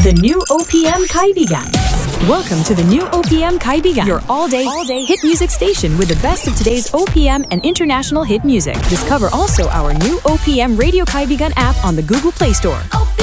The new OPM Kaibigan. Welcome to the new OPM Kaibigan, your all-day hit music station with the best of today's OPM and international hit music. Discover also our new OPM Radio Kaibigan app on the Google Play Store.